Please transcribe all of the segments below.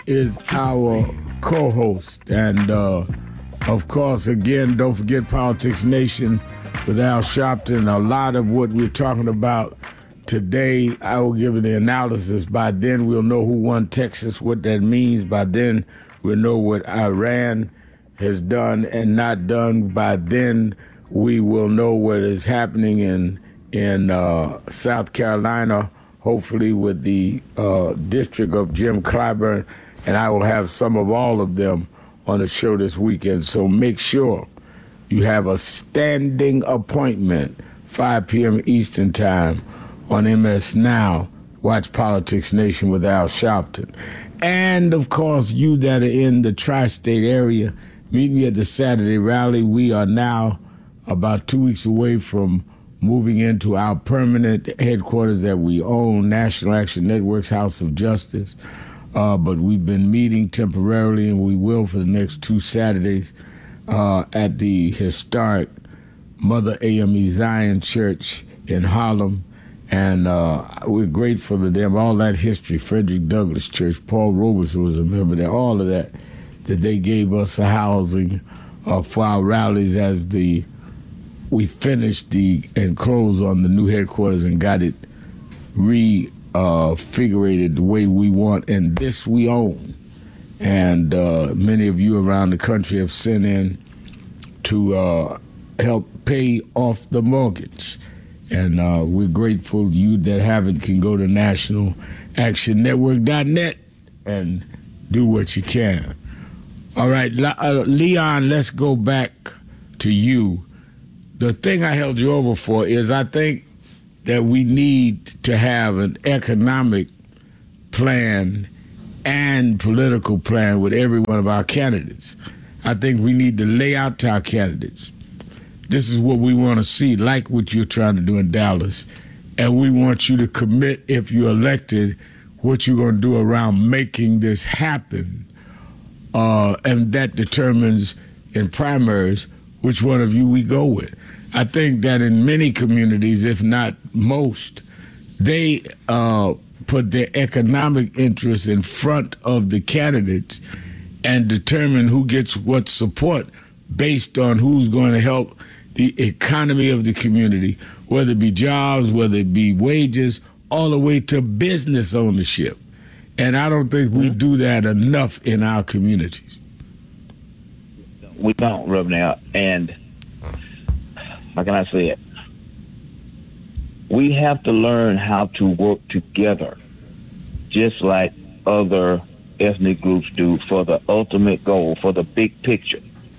is our co-host. And of course, again, don't forget Politics Nation with Al Sharpton. A lot of what we're talking about today, I will give you the analysis. By then, we'll know who won Texas, what that means. By then, we'll know what Iran has done and not done. By then, we will know what is happening in South Carolina, hopefully with the district of Jim Clyburn, and I will have some of all of them on the show this weekend. So make sure you have a standing appointment, 5 p.m. Eastern Time on MS Now. Watch Politics Nation with Al Sharpton. And, of course, you that are in the tri-state area, meet me at the Saturday rally. We are now about 2 weeks away from moving into our permanent headquarters that we own, National Action Network's House of Justice. But we've been meeting temporarily, and we will for the next 2 Saturdays at the historic Mother AME Zion Church in Harlem. And we're grateful to them. All that history, Frederick Douglass Church, Paul Robeson was a member there, all of that they gave us a housing for our rallies as we finished and closed on the new headquarters and got it refigurated the way we want, and this we own. And many of you around the country have sent in to help pay off the mortgage. And we're grateful. You that haven't can go to nationalactionnetwork.net and do what you can. All right, Leon, let's go back to you. The thing I held you over for is I think that we need to have an economic plan and political plan with every one of our candidates. I think we need to lay out to our candidates, this is what we want to see, like what you're trying to do in Dallas. And we want you to commit, if you're elected, what you're going to do around making this happen. And that determines in primaries which one of you we go with. I think that in many communities, if not most, they put their economic interests in front of the candidates and determine who gets what support based on who's going to help the economy of the community, whether it be jobs, whether it be wages, all the way to business ownership. And I don't think we do that enough in our communities. We don't, Reverend Al. And how can I say it? We have to learn how to work together, just like other ethnic groups do, for the ultimate goal, for the big picture.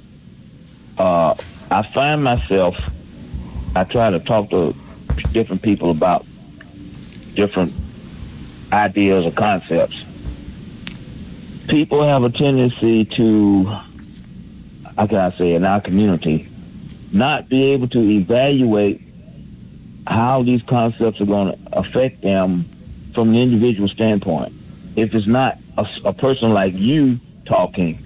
I find myself, I try to talk to different people about different ideas or concepts. People have a tendency to, how can I say, in our community, not be able to evaluate how these concepts are going to affect them from an individual standpoint. If it's not a person like you talking,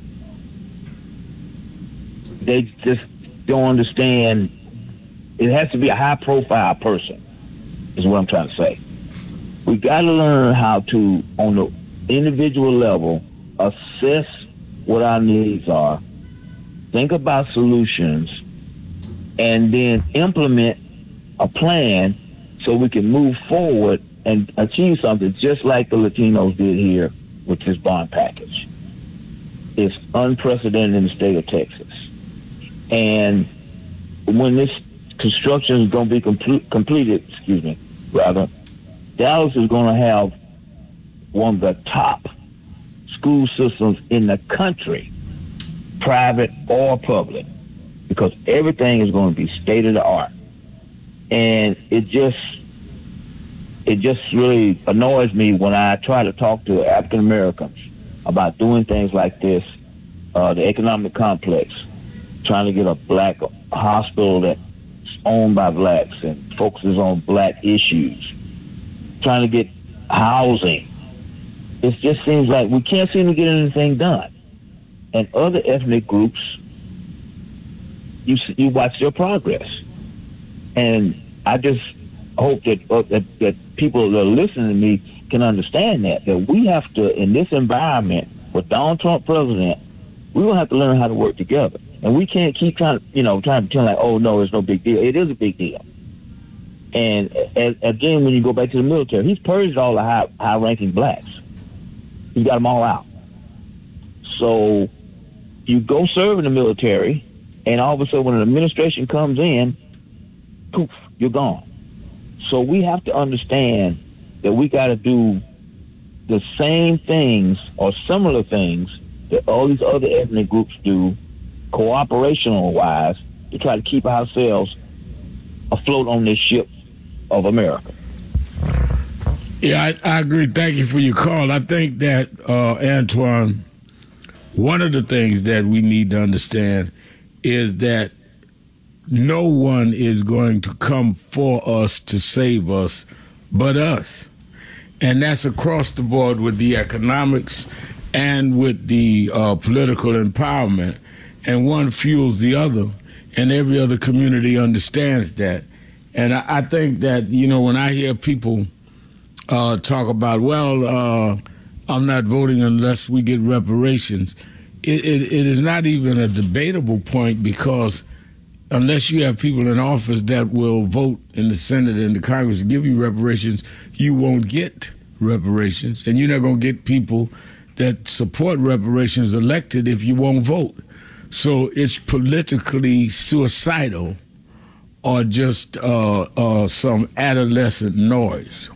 they just don't understand. It has to be a high-profile person, is what I'm trying to say. We got to learn how to, on the individual level, assess what our needs are, think about solutions, and then implement a plan so we can move forward and achieve something just like the Latinos did here with this bond package. It's unprecedented in the state of Texas. And when this construction is going to be completed, Dallas is going to have one of the top school systems in the country, private or public, because everything is going to be state of the art. And it just really annoys me when I try to talk to African Americans about doing things like this, the economic complex, trying to get a black hospital that's owned by blacks and focuses on black issues, trying to get housing. It just seems like we can't seem to get anything done. And other ethnic groups, you watch their progress. And I just hope that people that are listening to me can understand that we have to, in this environment with Donald Trump president, we're gonna have to learn how to work together, and we can't keep trying to pretend like, oh no, it's no big deal. It is a big deal. And again, when you go back to the military, he's purged all the high-ranking blacks. He got them all out. So you go serve in the military, and all of a sudden, when an administration comes in, poof, you're gone. So we have to understand that we got to do the same things or similar things that all these other ethnic groups do, cooperational-wise, to try to keep ourselves afloat on this ship of America. Yeah, I agree. Thank you for your call. I think that, Antoine, one of the things that we need to understand is that no one is going to come for us to save us but us. And that's across the board with the economics and with the political empowerment. And one fuels the other, and every other community understands that. And I think that, when I hear people talk about, I'm not voting unless we get reparations, it is not even a debatable point, because unless you have people in office that will vote in the Senate and the Congress to give you reparations, you won't get reparations. And you're not going to get people that support reparations elected if you won't vote. So it's politically suicidal, or just some adolescent noise.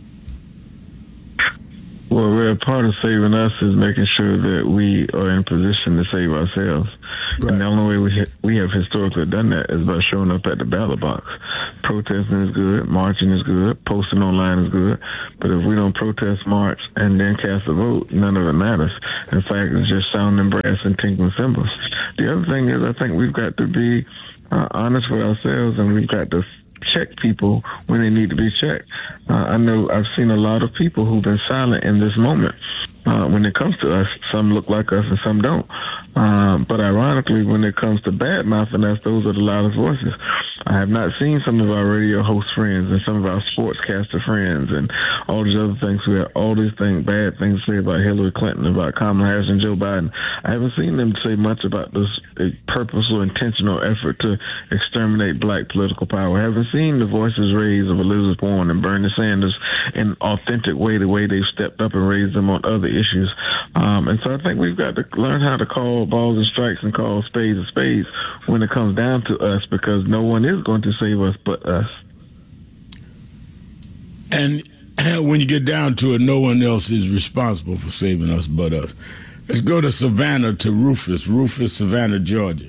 Well, a part of saving us is making sure that we are in position to save ourselves. Right. And the only way we have historically done that is by showing up at the ballot box. Protesting is good, marching is good, posting online is good, but if we don't protest, march, and then cast a vote, none of it matters. In fact, it's just sounding brass and tinkling cymbals. The other thing is, I think we've got to be honest with ourselves, and we've got to check people when they need to be checked. I know I've seen a lot of people who've been silent in this moment. When it comes to us, some look like us and some don't. But ironically, when it comes to bad mouthing us, those are the loudest voices. I have not seen some of our radio host friends and some of our sportscaster friends and all these other things who have all these bad things to say about Hillary Clinton, about Kamala Harris and Joe Biden. I haven't seen them say much about this purposeful, intentional effort to exterminate black political power. I haven't seen the voices raised of Elizabeth Warren and Bernie Sanders in an authentic way, the way they've stepped up and raised them on other issues. And so I think we've got to learn how to call balls and strikes and call spades and spades when it comes down to us, because no one is going to save us but us. And when you get down to it, no one else is responsible for saving us but us. Let's go to Savannah, to Rufus. Rufus, Savannah, Georgia.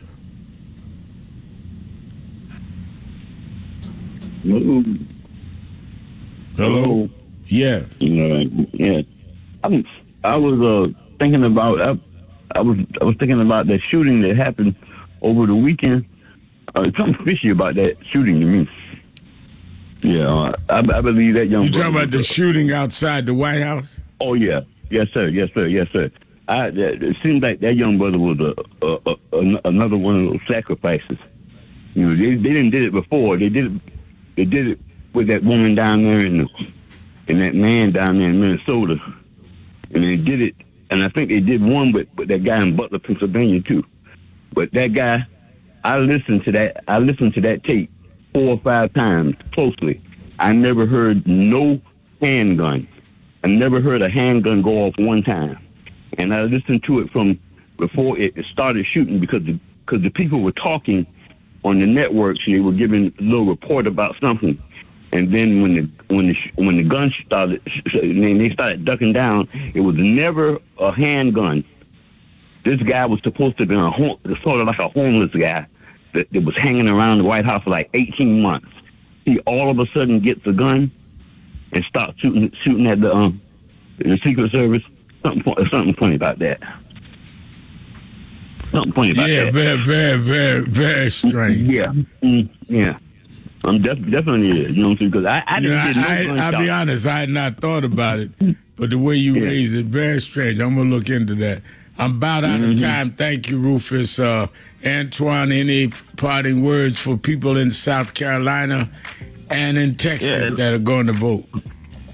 Hello. Hello. Yeah. Yeah. I was thinking about. I was thinking about that shooting that happened over the weekend. Something fishy about that shooting to me. Yeah, I believe that young. You talking about the shooting outside the White House? Oh yeah, yes sir. It seems like that young brother was another one of those sacrifices. You know, they didn't did it before. They did it with that woman down there and that man down there in Minnesota, and they did it. And I think they did one with that guy in Butler, Pennsylvania too. But that guy, I listened to that tape 4 or 5 times closely. I never heard no handgun. I never heard a handgun go off one time. And I listened to it from before it started shooting, because the people were talking on the networks and they were giving a little report about something. And then when the gun started, and they started ducking down, it was never a handgun. This guy was supposed to be sort of like a homeless guy that was hanging around the White House for like 18 months. He all of a sudden gets a gun and starts shooting at the Secret Service. Something funny about that. Something funny about that. Yeah, very, very, very, very strange. Yeah. I'm definitely is. You know what I'm saying? Because I didn't get no I'll be honest, I had not thought about it, but the way you raised it, very strange. I'm gonna look into that. I'm about out of time. Thank you, Rufus. Antoine, any parting words for people in South Carolina and in Texas that are going to vote?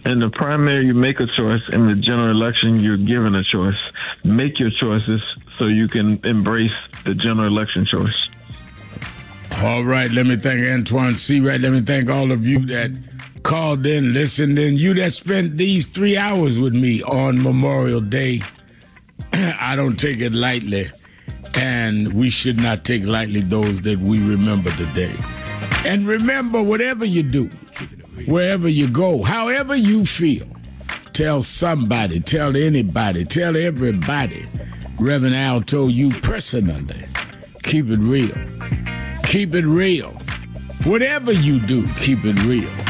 In the primary, you make a choice. In the general election, you're given a choice. Make your choices so you can embrace the general election choice. All right, let me thank Antoine Seawright. Let me thank all of you that called in, listened in, you that spent these 3 hours with me on Memorial Day. I don't take it lightly, and we should not take lightly those that we remember today. And remember, whatever you do, wherever you go, however you feel, tell somebody, tell anybody, tell everybody. Reverend Al told you personally, keep it real. Keep it real. Whatever you do, keep it real.